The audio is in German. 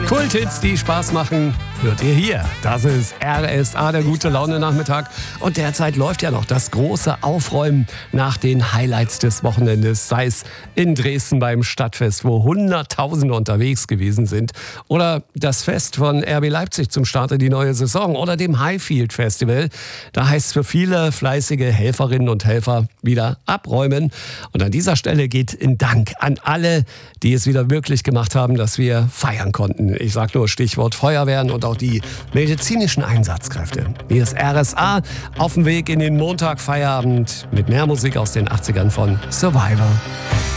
Kulthits, die Spaß machen, hört ihr hier. Das ist RSA, der gute Laune-Nachmittag. Und derzeit läuft ja noch das große Aufräumen nach den Highlights des Wochenendes. Sei es in Dresden beim Stadtfest, wo Hunderttausende unterwegs gewesen sind. Oder das Fest von RB Leipzig zum Start in die neue Saison. Oder dem Highfield Festival. Da heißt es für viele fleißige Helferinnen und Helfer wieder abräumen. Und an dieser Stelle geht ein Dank an alle, die es wieder möglich gemacht haben, dass wir feiern konnten. Ich sage nur Stichwort Feuerwehren und auch die medizinischen Einsatzkräfte. Hier ist RSA auf dem Weg in den Montagfeierabend mit mehr Musik aus den 80ern von Survivor.